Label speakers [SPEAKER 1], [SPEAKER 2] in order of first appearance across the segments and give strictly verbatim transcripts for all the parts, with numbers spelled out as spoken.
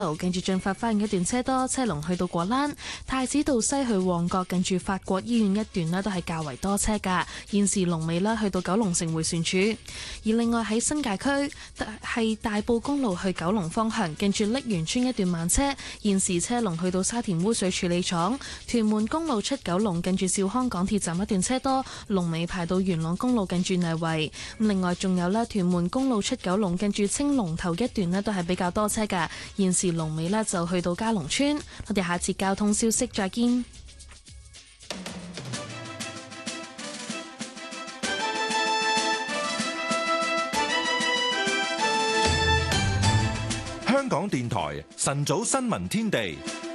[SPEAKER 1] 跟住進發花園一段車多，車龍去到果欄；太子道西去旺角，近住法國醫院一段呢都係較為多車㗎。現時龍尾啦，去到九龍城迴旋處。而另外喺新界區係大埔公路去九龍方向，近住瀝源村一段慢車，現時車龍去到沙田污水處理廠。屯門公路出九龍，近住兆康港鐵站一段車多，龍尾排到元朗公路近住泥圍。咁另外仲有咧，屯門公路出九龍，近住青龍頭一段呢都係比較多車㗎。現時龍尾呢就去到嘉龍村。我哋下次交通消息再見。
[SPEAKER 2] 香港電台晨早新聞天地，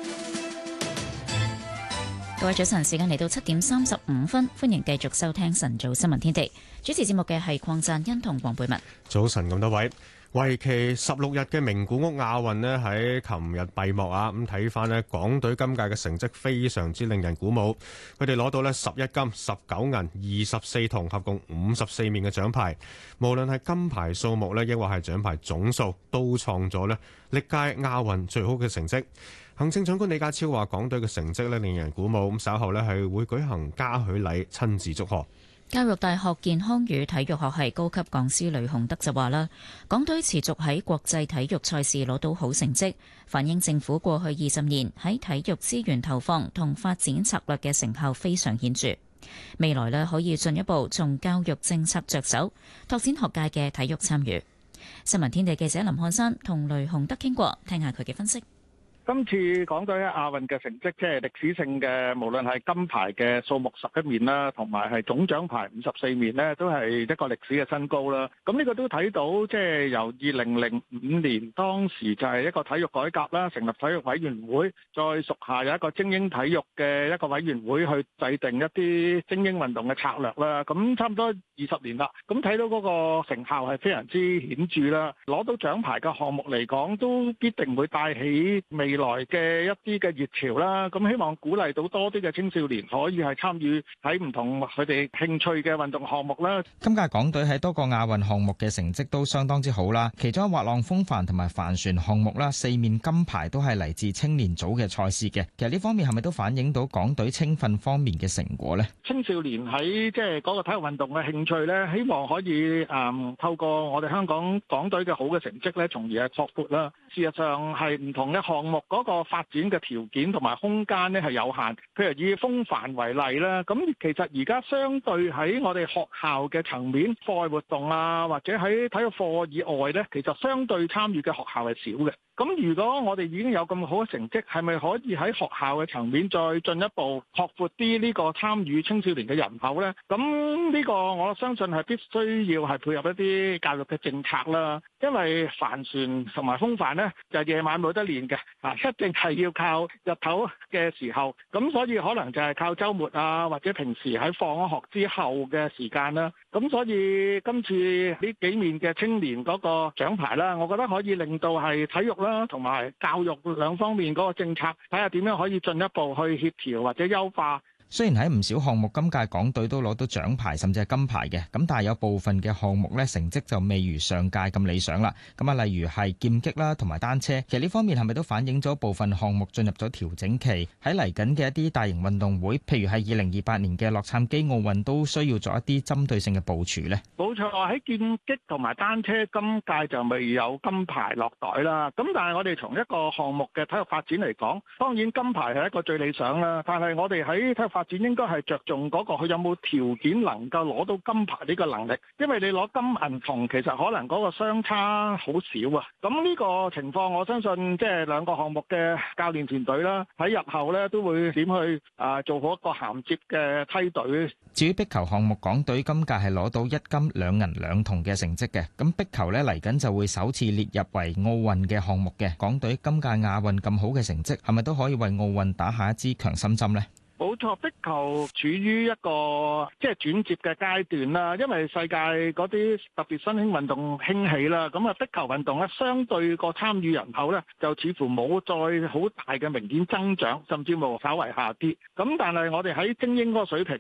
[SPEAKER 3] 各位早晨，時間嚟到七點三十五分，歡迎繼續收聽晨早新聞天地。主持節目嘅係鄺贊恩同黃貝文。
[SPEAKER 4] 早晨咁多位。為期十六日嘅名古屋亞運呢喺琴日閉幕啊！咁睇翻呢，港隊今屆嘅成績非常之令人鼓舞，佢哋攞到呢十一金、十九銀、二十四銅，合共五十四面嘅獎牌。無論係金牌數目呢，抑或係獎牌總數，都創咗呢歷屆亞運最好嘅成績。行政長官李家超話，港隊嘅成績呢令人鼓舞，咁稍後呢係會舉行嘉許禮，親自祝賀。
[SPEAKER 3] 教育大學健康與體育學系高級講師雷洪德就話啦，港隊持續喺國際體育賽事攞到好成績，反映政府過去二十年喺體育資源投放同發展策略嘅成效非常顯著。未來呢可以進一步從教育政策着手，拓展學界嘅體育參與。新聞天地記者林漢山同雷洪德傾過，聽下佢嘅分析。
[SPEAKER 5] 今次港隊喺亞運嘅成績，即係歷史性嘅，無論係金牌嘅數目十一面啦，同埋係總獎牌五十四面呢，都係一個歷史嘅新高啦。咁呢個都睇到，即係由二零零五年當時就係一個體育改革啦，成立體育委員會，再屬下有一個精英體育嘅一個委員會去制定一啲精英運動嘅策略啦。咁差唔多二十年啦，咁睇到嗰個成效係非常之顯著啦。攞到獎牌嘅項目嚟講，都必定會帶起未來嘅一啲嘅熱潮啦，咁希望鼓勵到多啲嘅青少年可以係參與喺唔同佢哋興趣嘅運動項目啦。
[SPEAKER 6] 今屆港隊喺多個亞運項目嘅成績都相當之好啦，其中滑浪風帆同埋帆船項目啦，四面金牌都係嚟自青年組嘅賽事嘅。其實呢方面係咪都反映到港隊青訓方面嘅成果呢？
[SPEAKER 5] 青少年喺即係嗰個體育運動嘅興趣咧，希望可以誒、嗯、透過我哋香港港隊嘅好嘅成績咧，從而係擴闊啦。事實上係唔同嘅項目嗰個發展嘅條件同埋空間咧係有限。譬如以風帆為例啦，咁其實而家相對喺我哋學校嘅層面課外活動啊，或者喺體育課以外咧，其實相對參與嘅學校係少嘅。咁如果我哋已經有咁好嘅成績，係咪可以喺學校嘅層面再進一步擴闊啲呢個參與青少年嘅人口呢？咁呢個我相信係必須要係配合一啲教育嘅政策啦。因為帆船同埋風帆呢，就係夜晚冇得練嘅，啊一定係要靠日頭嘅時候。咁所以可能就係靠週末啊，或者平時喺放咗學之後嘅時間啦。咁所以今次呢幾面嘅青年嗰個獎牌啦，我覺得可以令到係體育啦同埋教育兩方面嗰個政策，睇下點樣可以進一步去協調或者優化。
[SPEAKER 6] 雖然喺唔少項目今屆港隊都攞到獎牌甚至係金牌嘅，咁但係有部分嘅項目咧成績就未如上屆咁理想啦。咁啊，例如係劍擊啦同埋單車，其實呢方面係咪都反映咗部分項目進入咗調整期？喺嚟緊嘅一啲大型運動會，譬如係二零二八年嘅洛杉磯奧運，都需要做一啲針對性嘅部署呢？
[SPEAKER 5] 冇錯，喺劍擊同埋單車今屆就未有金牌落袋啦。咁但係我哋從一個項目嘅體育發展嚟講，當然金牌係一個最理想啦。但係我哋喺體育發展應該係着重嗰個佢有冇條件能夠攞到金牌呢個能力，因為你攞金銀銅其實可能嗰個相差好少啊。咁呢個情況我相信即係兩個項目嘅教練團隊啦，喺日後咧都會點去啊做好一個銜接嘅梯隊。
[SPEAKER 6] 至於壁球項目，港隊今屆係攞到一金兩銀兩銅嘅成績嘅。咁壁球咧嚟緊就會首次列入為奧運嘅項目嘅。港隊今屆亞運咁好嘅成績，係咪都可以為奧運打下一支強心針呢？
[SPEAKER 5] 冇錯，壁球處於一個即係轉接嘅階段啦，因為世界嗰啲特別新興運動興起啦，咁啊壁球運動咧相對個參與人口咧就似乎冇再好大嘅明顯增長，甚至乎稍為下跌。咁但係我哋喺精英嗰個水平咧，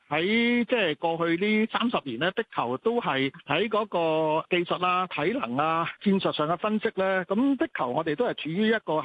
[SPEAKER 5] 喺即係過去呢三十年咧，的確都係喺嗰個技術啊、體能啊、戰術上嘅分析咧，咁的確我哋都係處於一個